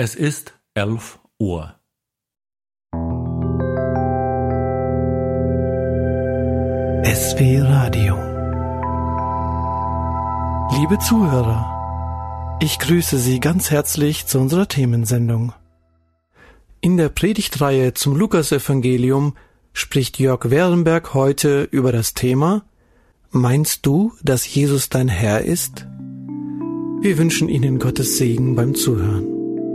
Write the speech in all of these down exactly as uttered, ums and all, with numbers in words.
Es ist elf Uhr. S W Radio. Liebe Zuhörer, ich grüße Sie ganz herzlich zu unserer Themensendung. In der Predigtreihe zum Lukasevangelium spricht Jörg Werenberg heute über das Thema: Meinst du, dass Jesus dein Herr ist? Wir wünschen Ihnen Gottes Segen beim Zuhören.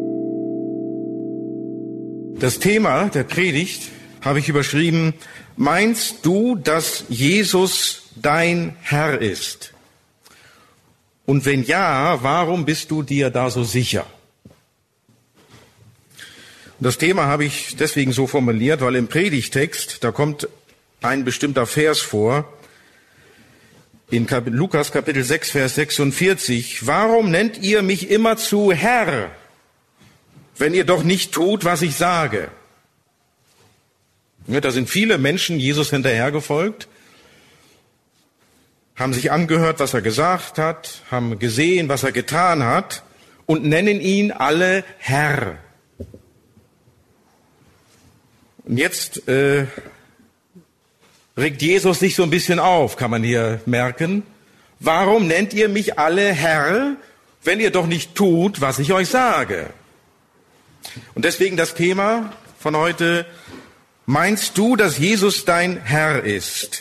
Das Thema der Predigt habe ich überschrieben: Meinst du, dass Jesus dein Herr ist? Und wenn ja, warum bist du dir da so sicher? Das Thema habe ich deswegen so formuliert, weil im Predigtext, da kommt ein bestimmter Vers vor, in Lukas Kapitel sechs, Vers sechsundvierzig. Warum nennt ihr mich immerzu Herr, wenn ihr doch nicht tut, was ich sage? Ja, da sind viele Menschen Jesus hinterhergefolgt, haben sich angehört, was er gesagt hat, haben gesehen, was er getan hat und nennen ihn alle Herr. Und jetzt äh, regt Jesus sich so ein bisschen auf, kann man hier merken. Warum nennt ihr mich alle Herr, wenn ihr doch nicht tut, was ich euch sage? Und deswegen das Thema von heute: Meinst du, dass Jesus dein Herr ist?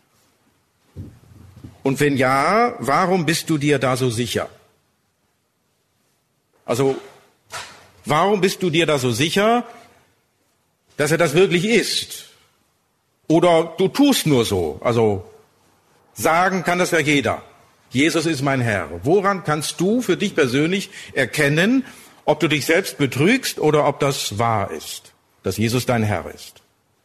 Und wenn ja, warum bist du dir da so sicher? Also, warum bist du dir da so sicher, dass er das wirklich ist? Oder du tust nur so. Also, sagen kann das ja jeder. Jesus ist mein Herr. Woran kannst du für dich persönlich erkennen, ob du dich selbst betrügst oder ob das wahr ist, dass Jesus dein Herr ist?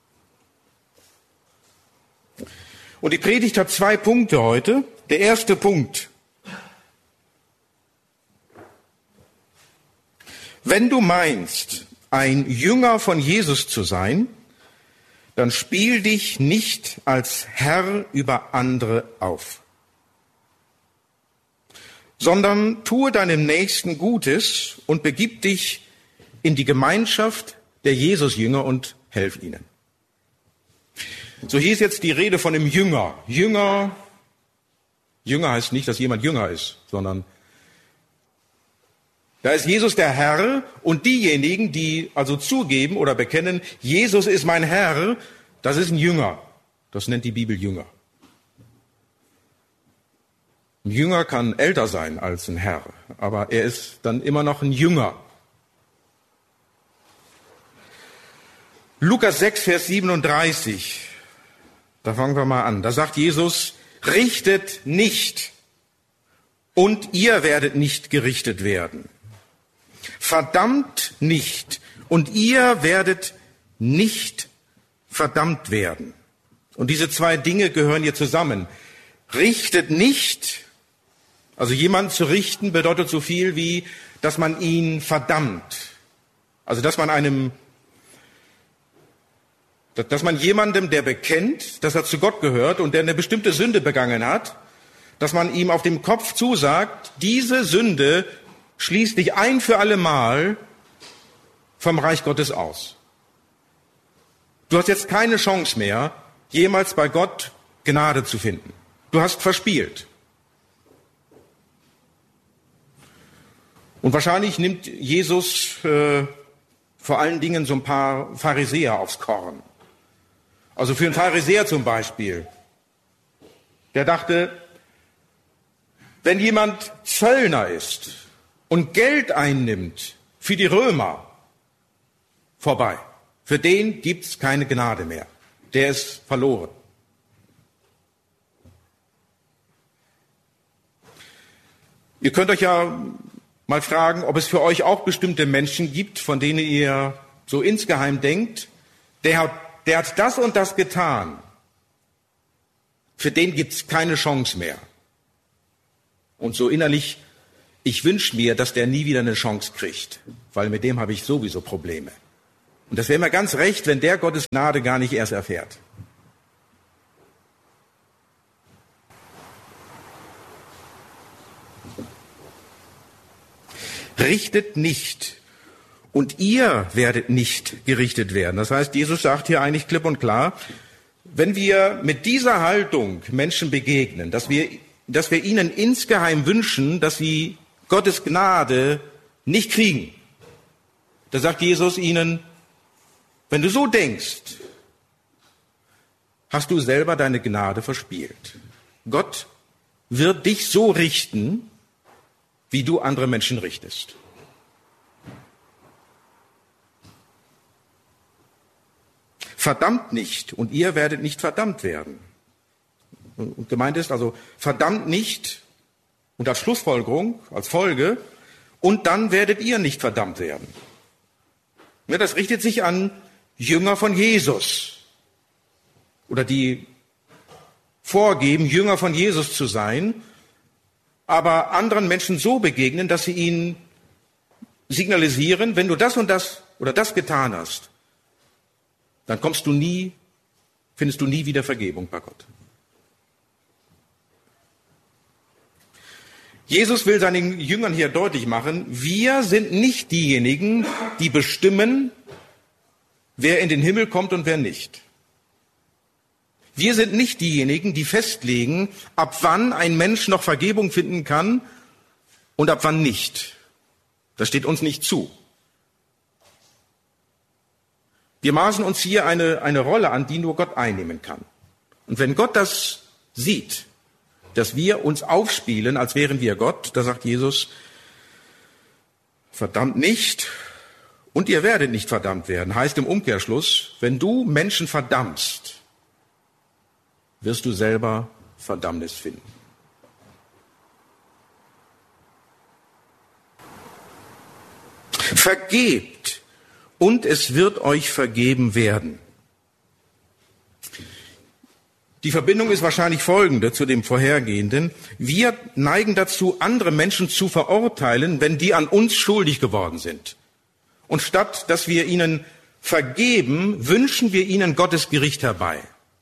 Und die Predigt hat zwei Punkte heute. Der erste Punkt: Wenn du meinst, ein Jünger von Jesus zu sein, dann spiel dich nicht als Herr über andere auf, sondern tue deinem Nächsten Gutes und begib dich in die Gemeinschaft der Jesus-Jünger und helf ihnen. So hieß jetzt die Rede von einem Jünger. Jünger, Jünger heißt nicht, dass jemand Jünger ist, sondern da ist Jesus der Herr, und diejenigen, die also zugeben oder bekennen, Jesus ist mein Herr, das ist ein Jünger. Das nennt die Bibel Jünger. Ein Jünger kann älter sein als ein Herr, aber er ist dann immer noch ein Jünger. Lukas sechs, Vers siebenunddreißig. Da fangen wir mal an. Da sagt Jesus: Richtet nicht, und ihr werdet nicht gerichtet werden. Verdammt nicht, und ihr werdet nicht verdammt werden. Und diese zwei Dinge gehören hier zusammen. Richtet nicht, also jemanden zu richten, bedeutet so viel wie, dass man ihn verdammt. Also dass man einem Dass man jemandem, der bekennt, dass er zu Gott gehört und der eine bestimmte Sünde begangen hat, dass man ihm auf dem Kopf zusagt: Diese Sünde schließt dich ein für alle Mal vom Reich Gottes aus. Du hast jetzt keine Chance mehr, jemals bei Gott Gnade zu finden. Du hast verspielt. Und wahrscheinlich nimmt Jesus äh, vor allen Dingen so ein paar Pharisäer aufs Korn. Also für einen Pharisäer zum Beispiel, der dachte, wenn jemand Zöllner ist und Geld einnimmt für die Römer, vorbei. Für den gibt's keine Gnade mehr. Der ist verloren. Ihr könnt euch ja mal fragen, ob es für euch auch bestimmte Menschen gibt, von denen ihr so insgeheim denkt, der hat Der hat das und das getan. Für den gibt's keine Chance mehr. Und so innerlich, ich wünsche mir, dass der nie wieder eine Chance kriegt, weil mit dem habe ich sowieso Probleme. Und das wäre mir ganz recht, wenn der Gottes Gnade gar nicht erst erfährt. Richtet nicht, und ihr werdet nicht gerichtet werden. Das heißt, Jesus sagt hier eigentlich klipp und klar, wenn wir mit dieser Haltung Menschen begegnen, dass wir, dass wir ihnen insgeheim wünschen, dass sie Gottes Gnade nicht kriegen, da sagt Jesus ihnen, wenn du so denkst, hast du selber deine Gnade verspielt. Gott wird dich so richten, wie du andere Menschen richtest. Verdammt nicht, und ihr werdet nicht verdammt werden. Und gemeint ist also, verdammt nicht, und als Schlussfolgerung, als Folge, und dann werdet ihr nicht verdammt werden. Ja, das richtet sich an Jünger von Jesus, oder die vorgeben, Jünger von Jesus zu sein, aber anderen Menschen so begegnen, dass sie ihnen signalisieren, wenn du das und das oder das getan hast, dann kommst du nie, findest du nie wieder Vergebung bei Gott. Jesus will seinen Jüngern hier deutlich machen, wir sind nicht diejenigen, die bestimmen, wer in den Himmel kommt und wer nicht. Wir sind nicht diejenigen, die festlegen, ab wann ein Mensch noch Vergebung finden kann und ab wann nicht. Das steht uns nicht zu. Wir maßen uns hier eine, eine Rolle an, die nur Gott einnehmen kann. Und wenn Gott das sieht, dass wir uns aufspielen, als wären wir Gott, da sagt Jesus, verdammt nicht und ihr werdet nicht verdammt werden. Heißt im Umkehrschluss, wenn du Menschen verdammst, wirst du selber Verdammnis finden. Vergebt, und es wird euch vergeben werden. Die Verbindung ist wahrscheinlich folgende zu dem vorhergehenden. Wir neigen dazu, andere Menschen zu verurteilen, wenn die an uns schuldig geworden sind. Und statt dass wir ihnen vergeben, wünschen wir ihnen Gottes Gericht herbei.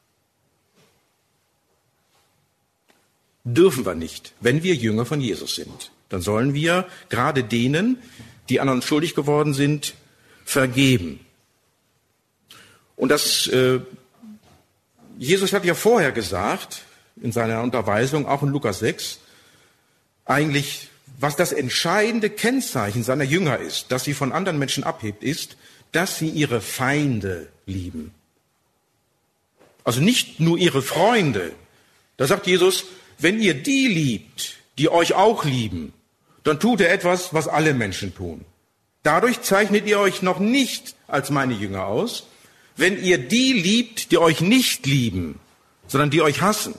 Dürfen wir nicht, wenn wir Jünger von Jesus sind. Dann sollen wir gerade denen, die an uns schuldig geworden sind, vergeben. Und das, äh, Jesus hat ja vorher gesagt, in seiner Unterweisung, auch in Lukas sechs, eigentlich, was das entscheidende Kennzeichen seiner Jünger ist, das sie von anderen Menschen abhebt, ist, dass sie ihre Feinde lieben. Also nicht nur ihre Freunde. Da sagt Jesus, wenn ihr die liebt, die euch auch lieben, dann tut ihr etwas, was alle Menschen tun. Dadurch zeichnet ihr euch noch nicht als meine Jünger aus, wenn ihr die liebt, die euch nicht lieben, sondern die euch hassen.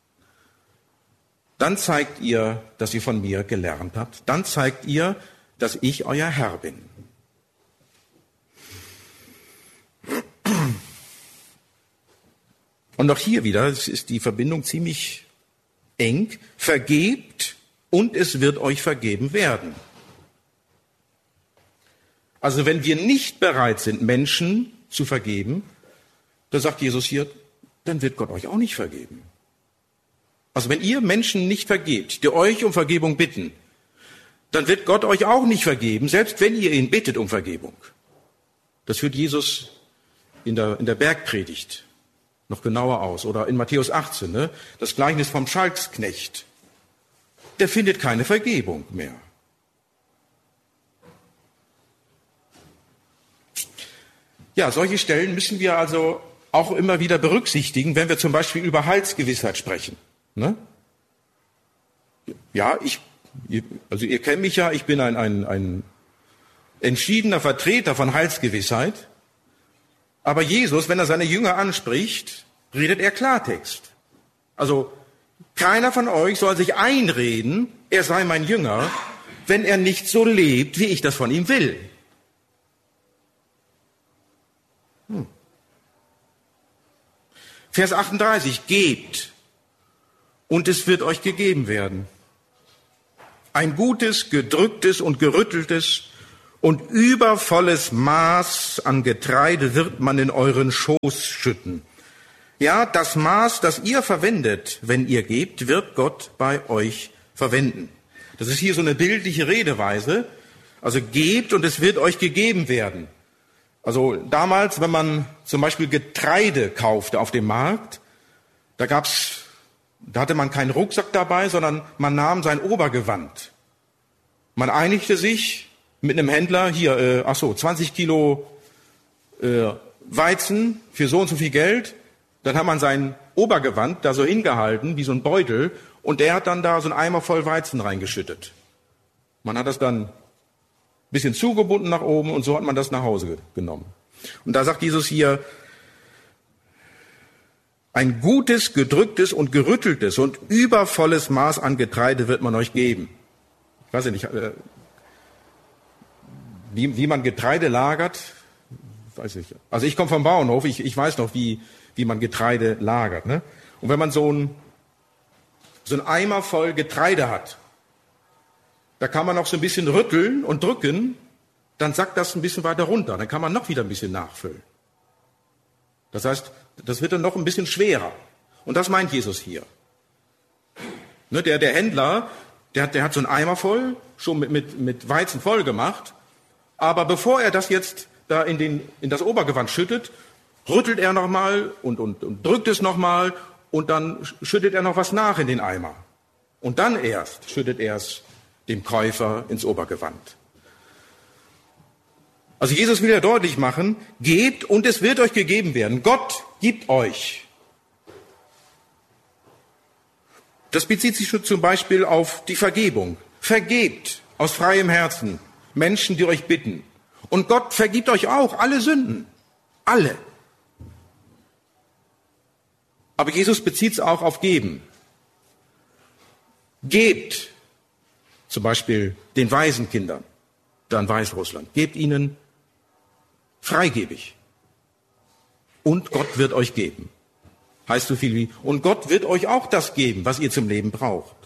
Dann zeigt ihr, dass ihr von mir gelernt habt. Dann zeigt ihr, dass ich euer Herr bin. Und auch hier wieder ist die Verbindung ziemlich eng. Vergebt und es wird euch vergeben werden. Also wenn wir nicht bereit sind, Menschen zu vergeben, da sagt Jesus hier, dann wird Gott euch auch nicht vergeben. Also wenn ihr Menschen nicht vergebt, die euch um Vergebung bitten, dann wird Gott euch auch nicht vergeben, selbst wenn ihr ihn bittet um Vergebung. Das führt Jesus in der, in der Bergpredigt noch genauer aus. Oder in Matthäus achtzehn, ne? Das Gleichnis vom Schalksknecht. Der findet keine Vergebung mehr. Ja, solche Stellen müssen wir also auch immer wieder berücksichtigen, wenn wir zum Beispiel über Heilsgewissheit sprechen. Ne? Ja, ich, also ihr kennt mich ja, ich bin ein, ein, ein entschiedener Vertreter von Heilsgewissheit. Aber Jesus, wenn er seine Jünger anspricht, redet er Klartext. Also keiner von euch soll sich einreden, er sei mein Jünger, wenn er nicht so lebt, wie ich das von ihm will. Hm. Vers achtunddreißig, gebt und es wird euch gegeben werden. Ein gutes, gedrücktes und gerütteltes und übervolles Maß an Getreide wird man in euren Schoß schütten. Ja, das Maß, das ihr verwendet, wenn ihr gebt, wird Gott bei euch verwenden. Das ist hier so eine bildliche Redeweise. Also gebt und es wird euch gegeben werden. Also damals, wenn man zum Beispiel Getreide kaufte auf dem Markt, da gab's, da hatte man keinen Rucksack dabei, sondern man nahm sein Obergewand. Man einigte sich mit einem Händler, hier, äh, ach so, zwanzig Kilo äh, Weizen für so und so viel Geld. Dann hat man sein Obergewand da so hingehalten, wie so ein Beutel, und der hat dann da so einen Eimer voll Weizen reingeschüttet. Man hat das dann ein bisschen zugebunden nach oben und so hat man das nach Hause genommen. Und da sagt Jesus hier, ein gutes, gedrücktes und gerütteltes und übervolles Maß an Getreide wird man euch geben. Ich weiß ja nicht, äh, wie, wie man Getreide lagert, weiß ich. Also ich komme vom Bauernhof, ich, ich weiß noch, wie, wie man Getreide lagert. Ne? Und wenn man so ein, so ein Eimer voll Getreide hat, da kann man noch so ein bisschen rütteln und drücken, dann sackt das ein bisschen weiter runter. Dann kann man noch wieder ein bisschen nachfüllen. Das heißt, das wird dann noch ein bisschen schwerer. Und das meint Jesus hier. Ne, der, der Händler, der hat, der hat so einen Eimer voll, schon mit, mit, mit Weizen voll gemacht. Aber bevor er das jetzt da in, den, in das Obergewand schüttet, rüttelt er nochmal und, und, und drückt es nochmal und dann schüttet er noch was nach in den Eimer. Und dann erst schüttet er es dem Käufer ins Obergewand. Also Jesus will ja deutlich machen, gebt und es wird euch gegeben werden. Gott gibt euch. Das bezieht sich schon zum Beispiel auf die Vergebung. Vergebt aus freiem Herzen Menschen, die euch bitten. Und Gott vergibt euch auch alle Sünden. Alle. Aber Jesus bezieht es auch auf Geben. Gebt zum Beispiel den Waisenkindern da in Weißrussland. Gebt ihnen freigebig. Und Gott wird euch geben. Heißt so viel wie, und Gott wird euch auch das geben, was ihr zum Leben braucht.